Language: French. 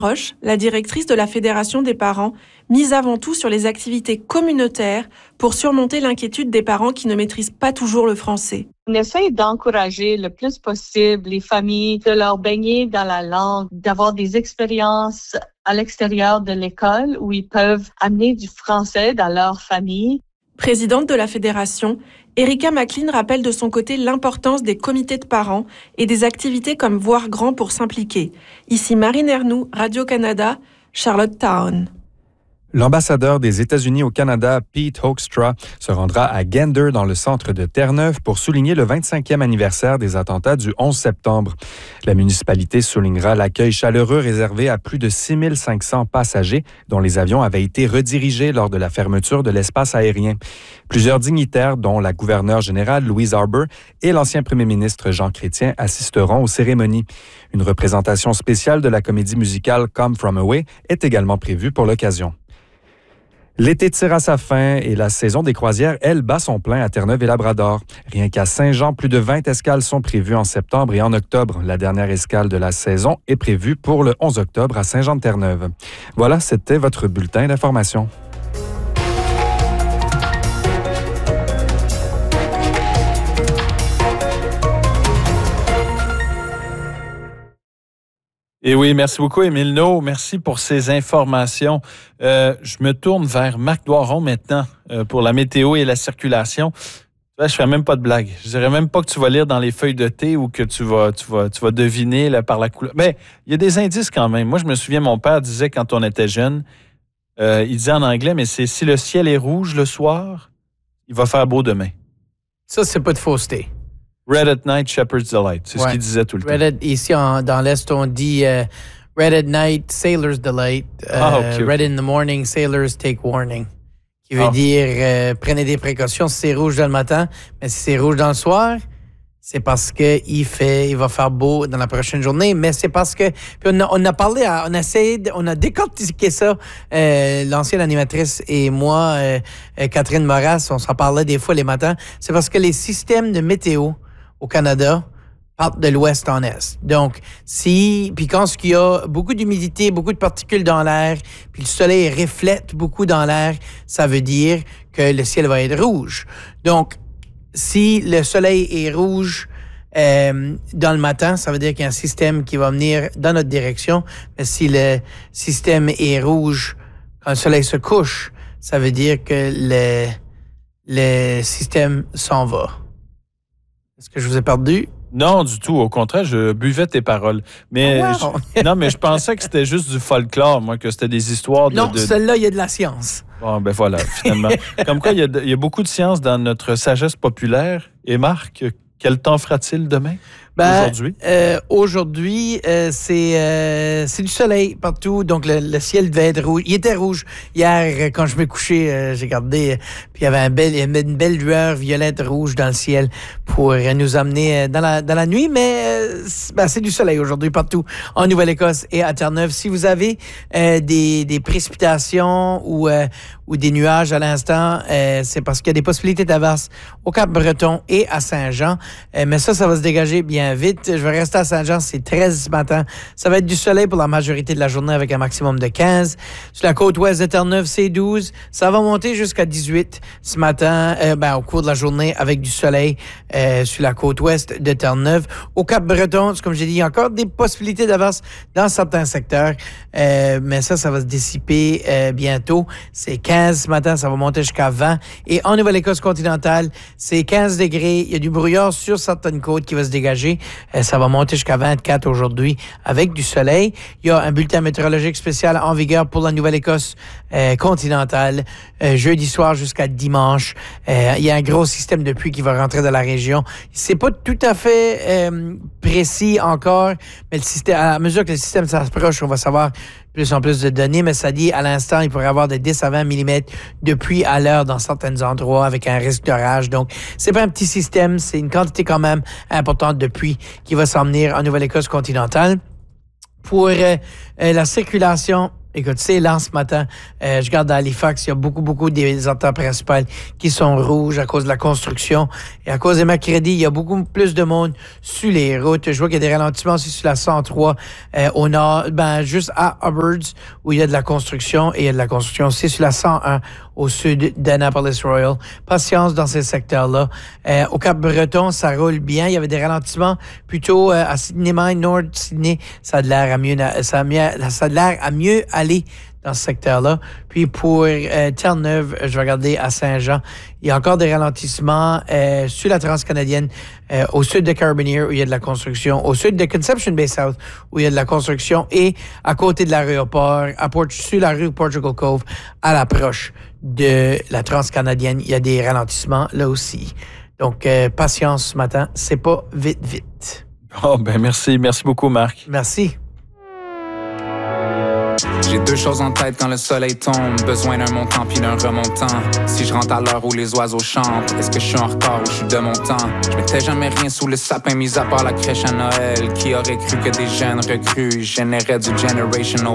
Roche, la directrice de la Fédération des parents, mise avant tout sur les activités communautaires pour surmonter l'inquiétude des parents qui ne maîtrisent pas toujours le français. On essaie d'encourager le plus possible les familles, de leur baigner dans la langue, d'avoir des expériences à l'extérieur de l'école où ils peuvent amener du français dans leur famille. Présidente de la Fédération, Erika McLean rappelle de son côté l'importance des comités de parents et des activités comme Voir grand pour s'impliquer. Ici Marine Ernoux, Radio-Canada, Charlottetown. L'ambassadeur des États-Unis au Canada, Pete Hoekstra, se rendra à Gander dans le centre de Terre-Neuve pour souligner le 25e anniversaire des attentats du 11 septembre. La municipalité soulignera l'accueil chaleureux réservé à plus de 6500 passagers dont les avions avaient été redirigés lors de la fermeture de l'espace aérien. Plusieurs dignitaires, dont la gouverneure générale Louise Arbour et l'ancien premier ministre Jean Chrétien, assisteront aux cérémonies. Une représentation spéciale de la comédie musicale Come From Away est également prévue pour l'occasion. L'été tire à sa fin et la saison des croisières, elle, bat son plein à Terre-Neuve et Labrador. Rien qu'à Saint-Jean, plus de 20 escales sont prévues en septembre et en octobre. La dernière escale de la saison est prévue pour le 11 octobre à Saint-Jean-de-Terre-Neuve. Voilà, c'était votre bulletin d'information. Et oui, merci beaucoup, Émile No. Merci pour ces informations. Je me tourne vers Marc Doiron maintenant pour la météo et la circulation. Là, je fais même pas de blague. Je dirais même pas que tu vas lire dans les feuilles de thé ou que tu vas deviner là, par la couleur. Mais il y a des indices quand même. Moi, je me souviens, mon père disait quand on était jeune, il disait en anglais, mais c'est si le ciel est rouge le soir, il va faire beau demain. Ça, c'est pas de fausseté. Red at night, shepherd's delight. C'est ce qu'il disait tout le temps. Ici, dans l'Est, on dit red at night, sailor's delight. Okay. Red in the morning, sailors take warning. Qui veut dire prenez des précautions si c'est rouge dans le matin, mais si c'est rouge dans le soir, c'est parce que il va faire beau dans la prochaine journée. Mais c'est parce que puis on a parlé, on a décortiqué ça. L'ancienne animatrice et moi, Catherine Moras, on s'en parlait des fois les matins. C'est parce que les systèmes de météo au Canada partent de l'ouest en est. Donc, puis quand il y a beaucoup d'humidité, beaucoup de particules dans l'air, puis le soleil reflète beaucoup dans l'air, ça veut dire que le ciel va être rouge. Donc, si le soleil est rouge dans le matin, ça veut dire qu'il y a un système qui va venir dans notre direction. Mais si le système est rouge quand le soleil se couche, ça veut dire que le système s'en va. Est-ce que je vous ai perdu? Non, du tout. Au contraire, je buvais tes paroles. Mais non, mais je pensais que c'était juste du folklore, moi, que c'était des histoires de... Non, celle-là, il y a de la science. Bon, ben voilà, finalement. Comme quoi, il y a beaucoup de science dans notre sagesse populaire. Et Marc, quel temps fera-t-il demain? Aujourd'hui? Aujourd'hui, c'est du soleil partout. Donc, le ciel devait être rouge. Il était rouge. Hier, quand je me couchais, j'ai regardé, puis il y avait une belle lueur violette-rouge dans le ciel pour nous amener dans la nuit. Mais c'est du soleil aujourd'hui partout en Nouvelle-Écosse et à Terre-Neuve. Si vous avez des précipitations ou des nuages à l'instant, c'est parce qu'il y a des possibilités d'averse au Cap-Breton et à Saint-Jean. Mais ça va se dégager bien vite. Je vais rester à Saint-Jean, c'est 13 ce matin. Ça va être du soleil pour la majorité de la journée avec un maximum de 15. Sur la côte ouest de Terre-Neuve, c'est 12. Ça va monter jusqu'à 18 ce matin, au cours de la journée avec du soleil sur la côte ouest de Terre-Neuve. Au Cap-Breton, comme j'ai dit, il y a encore des possibilités d'averse dans certains secteurs, mais ça va se dissiper bientôt. C'est 15 ce matin, ça va monter jusqu'à 20. Et en Nouvelle-Écosse continentale, c'est 15 degrés. Il y a du brouillard sur certaines côtes qui va se dégager. Ça va monter jusqu'à 24 aujourd'hui avec du soleil. Il y a un bulletin météorologique spécial en vigueur pour la Nouvelle-Écosse continentale jeudi soir jusqu'à dimanche. Il y a un gros système de pluie qui va rentrer dans la région. C'est pas tout à fait précis encore, mais à mesure que le système s'approche, on va savoir plus en plus de données, mais ça dit à l'instant, il pourrait y avoir de 10 à 20 mm de pluie à l'heure dans certains endroits avec un risque d'orage. Donc, c'est pas un petit système, c'est une quantité quand même importante de pluie qui va s'en venir en Nouvelle-Écosse continentale. Pour la circulation, Écoute, c'est lent ce matin. Je regarde à Halifax, il y a beaucoup des entrées principales qui sont rouges à cause de la construction. Et à cause des mercredis, il y a beaucoup plus de monde sur les routes. Je vois qu'il y a des ralentissements aussi sur la 103 au nord, juste à Hubbards, où il y a de la construction. Et il y a de la construction aussi sur la 101 au sud d'Annapolis Royal. Patience dans ces secteurs-là. Au Cap-Breton, ça roule bien. Il y avait des ralentissements plutôt à Sydney Mine, Nord Sydney. Ça a l'air à mieux aller dans ce secteur-là. Puis pour Terre-Neuve, je vais regarder à Saint-Jean. Il y a encore des ralentissements sur la transcanadienne, au sud de Carbonear, où il y a de la construction, au sud de Conception Bay South, où il y a de la construction, et à côté de l'aéroport, sur la rue Portugal Cove, à l'approche de la transcanadienne, il y a des ralentissements là aussi. Donc, patience ce matin, c'est pas vite. Oh, merci beaucoup, Marc. Merci. J'ai deux choses en tête quand le soleil tombe. Besoin d'un montant puis d'un remontant. Si je rentre à l'heure où les oiseaux chantent, est-ce que je suis en retard ou je suis de mon temps? Je mettais jamais rien sous le sapin, mis à part la crèche à Noël. Qui aurait cru que des jeunes recrues généraient du generational